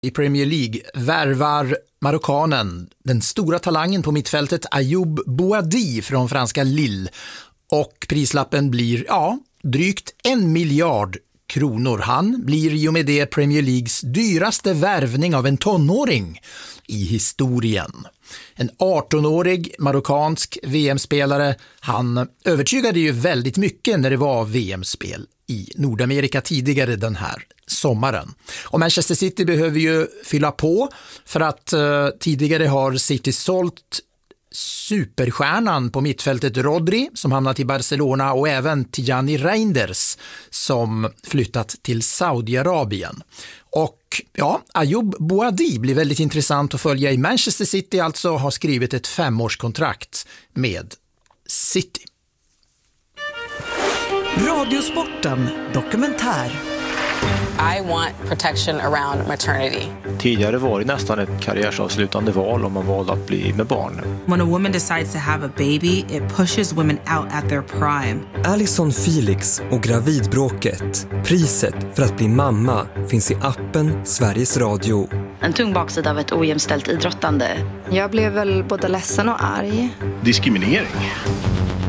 i Premier League värvar marockanen, den stora talangen på mittfältet Ayoub Boadi från franska Lille, och prislappen blir drygt 1 miljard kronor. Han blir i och med det Premier Leagues dyraste värvning av en tonåring i historien. En 18-årig marockansk VM-spelare, han övertygade ju väldigt mycket när det var VM-spel i Nordamerika tidigare den här sommaren. Och Manchester City behöver ju fylla på, för att tidigare har City sålt superstjärnan på mittfältet Rodri som hamnat i Barcelona, och även Tijani Reinders som flyttat till Saudiarabien. Och Ayoub Boadi blir väldigt intressant att följa i Manchester City, alltså har skrivit ett 5-årskontrakt med City. Radiosporten dokumentär. I want protection around maternity. Tidigare var det nästan ett karriärsavslutande val om man valde att bli med barn. When a woman decides to have a baby, it pushes women out at their prime. Alison Felix och gravidbråket. Priset för att bli mamma finns i appen Sveriges Radio. En tung baksida av ett ojämställt idrottande. Jag blev väl både ledsen och arg. Diskriminering.